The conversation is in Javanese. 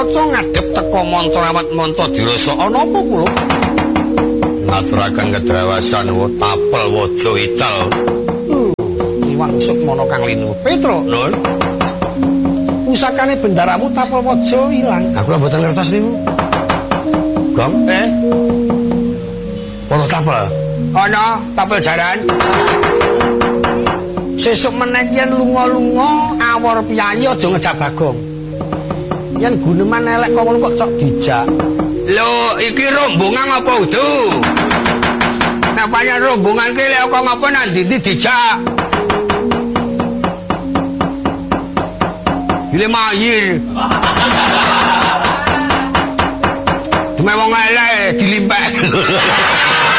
Kok ngadep teko montor montor dirasa ana apa kula? Ngaturaken kedrawasan tapel waja ical. Iwang suk mono Kang Linu. Petro, Nun. Pusakane bendaramu tapel waja ilang. Aku mboten ngertos niku. Gong? Ono tapel. Ana tapel jaran. Sesuk meneh yen lunga-lunga awor piyayi aja ngejak Bagong. Yen guneman elek kok ngono kok cok dijak. Lho, iki rombongan apa udu? Nek pancen rombongan ki lek kok ngapa nang ndi dijak? Ile mayir. Cuma wong elek dilimpek.